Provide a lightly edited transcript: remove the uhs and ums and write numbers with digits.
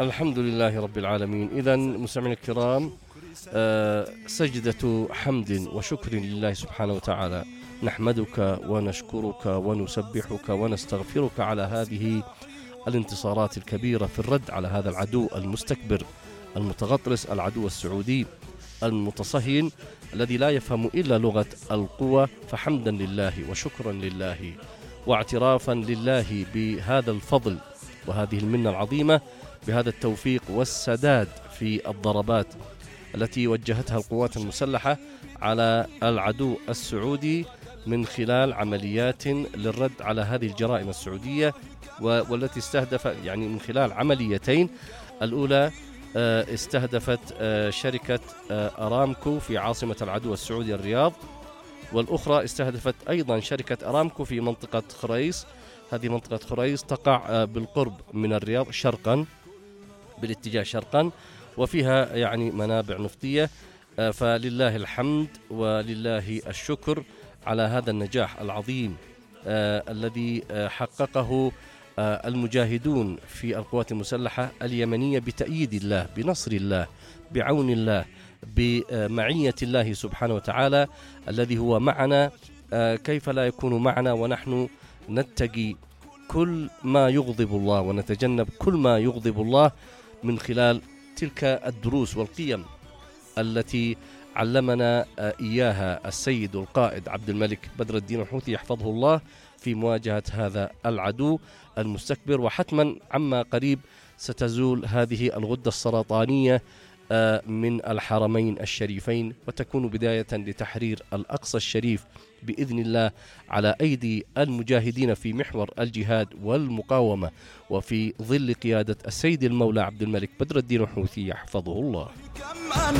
الحمد لله رب العالمين. إذن مستمعينا الكرام، سجدة حمد وشكر لله سبحانه وتعالى. نحمدك ونشكرك ونسبحك ونستغفرك على هذه الانتصارات الكبيرة في الرد على هذا العدو المستكبر المتغطرس، العدو السعودي المتصهين الذي لا يفهم إلا لغة القوة. فحمدا لله وشكرا لله واعترافا لله بهذا الفضل وهذه المنة العظيمة، بهذا التوفيق والسداد في الضربات التي وجهتها القوات المسلحة على العدو السعودي من خلال عمليات للرد على هذه الجرائم السعودية، والتي استهدف يعني من خلال عمليتين. الأولى استهدفت شركة أرامكو في عاصمة العدو السعودي الرياض، والأخرى استهدفت أيضا شركة أرامكو في منطقة خريص. هذه منطقة خريص تقع بالقرب من الرياض شرقا، بالاتجاه شرقا، وفيها يعني منابع نفطية. فلله الحمد ولله الشكر على هذا النجاح العظيم الذي حققه المجاهدون في القوات المسلحة اليمنية بتأييد الله، بنصر الله، بعون الله، بمعية الله سبحانه وتعالى الذي هو معنا. كيف لا يكون معنا ونحن نتقي كل ما يغضب الله ونتجنب كل ما يغضب الله من خلال تلك الدروس والقيم التي علمنا إياها السيد القائد عبد الملك بدر الدين الحوثي يحفظه الله في مواجهة هذا العدو المستكبر. وحتما عما قريب ستزول هذه الغدة السرطانية من الحرمين الشريفين، وتكون بداية لتحرير الأقصى الشريف بإذن الله على أيدي المجاهدين في محور الجهاد والمقاومة، وفي ظل قيادة السيد المولى عبد الملك بدر الدين الحوثي يحفظه الله.